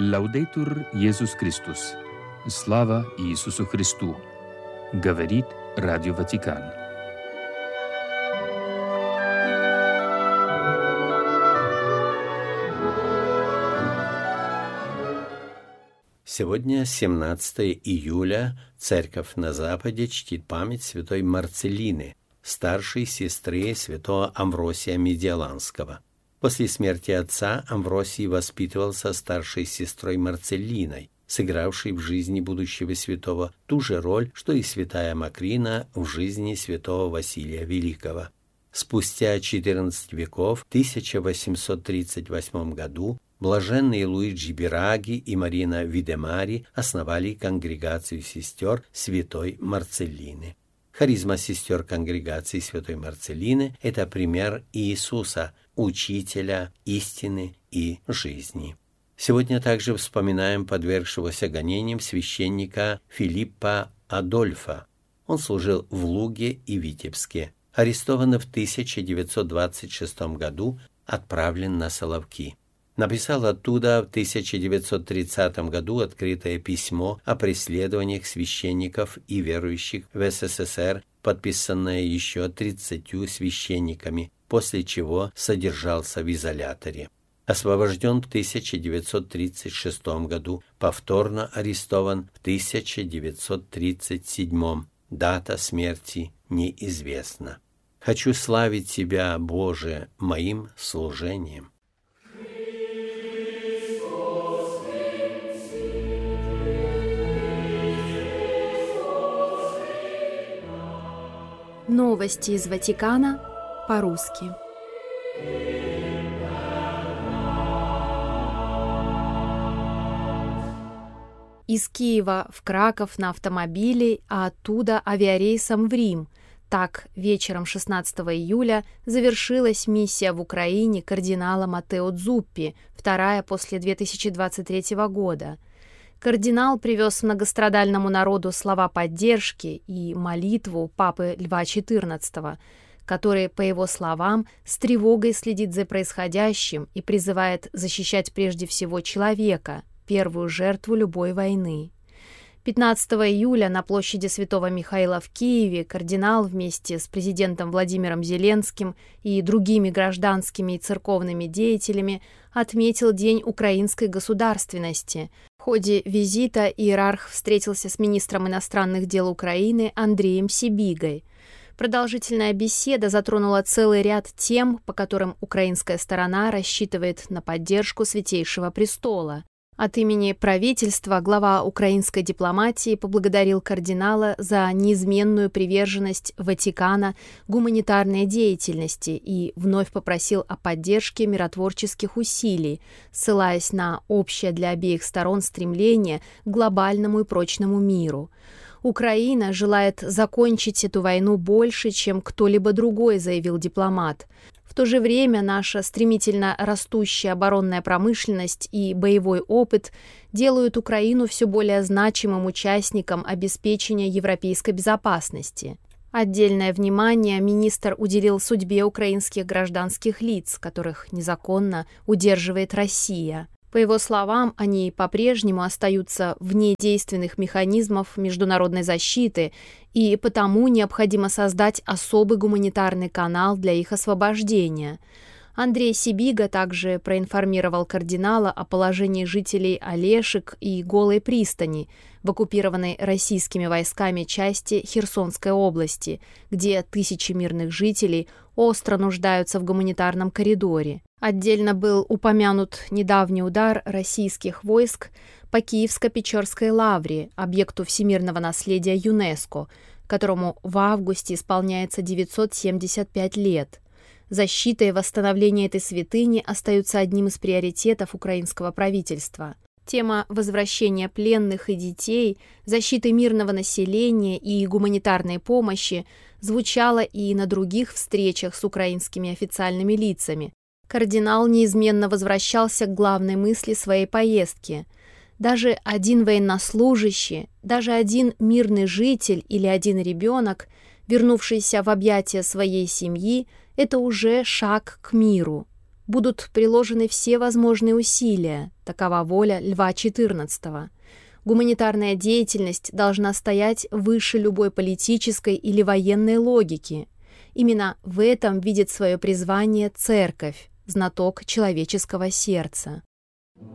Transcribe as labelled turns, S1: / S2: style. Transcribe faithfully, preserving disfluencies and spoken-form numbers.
S1: Лаудейтур Иисус Христос. Слава Иисусу Христу. Говорит Радио Ватикан.
S2: Сегодня, семнадцатое июля, Церковь на Западе чтит память святой Марцеллины, старшей сестры святого Амвросия Медиоланского. После смерти отца Амвросий воспитывался старшей сестрой Марцеллиной, сыгравшей в жизни будущего святого ту же роль, что и святая Макрина в жизни святого Василия Великого. Спустя четырнадцать веков, в тысяча восемьсот тридцать восьмом году, блаженные Луиджи Бираги и Марина Видемари основали конгрегацию сестер святой Марцеллины. Харизма сестер конгрегации святой Марцеллины – это пример Иисуса, учителя истины и жизни. Сегодня также вспоминаем подвергшегося гонениям священника Филиппа Адольфа. Он служил в Луге и Витебске. Арестован в тысяча девятьсот двадцать шестом году, отправлен на Соловки. Написал оттуда в тысяча девятьсот тридцатом году открытое письмо о преследованиях священников и верующих в СССР, подписанное еще тридцатью священниками, после чего содержался в изоляторе. Освобожден в тысяча девятьсот тридцать шестом году, повторно арестован в тысяча девятьсот тридцать седьмом. Дата смерти неизвестна. Хочу славить Тебя, Боже, моим служением.
S3: Новости из Ватикана по-русски. Из Киева в Краков на автомобиле, а оттуда авиарейсом в Рим. Так, вечером шестнадцатого июля завершилась миссия в Украине кардинала Маттео Дзуппи, вторая после две тысячи двадцать третьего года. Кардинал привез многострадальному народу слова поддержки и молитву папы Льва четырнадцатого, который, по его словам, с тревогой следит за происходящим и призывает защищать прежде всего человека, первую жертву любой войны. пятнадцатого июля на площади Святого Михаила в Киеве кардинал вместе с президентом Владимиром Зеленским и другими гражданскими и церковными деятелями отметил День украинской государственности. В ходе визита иерарх встретился с министром иностранных дел Украины Андреем Сибигой. Продолжительная беседа затронула целый ряд тем, по которым украинская сторона рассчитывает на поддержку Святейшего Престола. От имени правительства глава украинской дипломатии поблагодарил кардинала за неизменную приверженность Ватикана гуманитарной деятельности и вновь попросил о поддержке миротворческих усилий, ссылаясь на общее для обеих сторон стремление к глобальному и прочному миру. Украина желает закончить эту войну больше, чем кто-либо другой, заявил дипломат. В то же время наша стремительно растущая оборонная промышленность и боевой опыт делают Украину все более значимым участником обеспечения европейской безопасности. Отдельное внимание министр уделил судьбе украинских гражданских лиц, которых незаконно удерживает Россия. По его словам, они по-прежнему остаются вне действенных механизмов международной защиты, и потому необходимо создать особый гуманитарный канал для их освобождения. Андрей Сибига также проинформировал кардинала о положении жителей Олешек и Голой пристани в оккупированной российскими войсками части Херсонской области, где тысячи мирных жителей остро нуждаются в гуманитарном коридоре. Отдельно был упомянут недавний удар российских войск по Киевско-Печорской лавре, объекту всемирного наследия ЮНЕСКО, которому в августе исполняется девятьсот семьдесят пять лет. Защита и восстановление этой святыни остаются одним из приоритетов украинского правительства. Тема возвращения пленных и детей, защиты мирного населения и гуманитарной помощи звучала и на других встречах с украинскими официальными лицами. Кардинал неизменно возвращался к главной мысли своей поездки. Даже один военнослужащий, даже один мирный житель или один ребенок, вернувшийся в объятия своей семьи, это уже шаг к миру. Будут приложены все возможные усилия, такова воля Льва четырнадцатого. Гуманитарная деятельность должна стоять выше любой политической или военной логики. Именно в этом видит свое призвание Церковь, знаток человеческого сердца.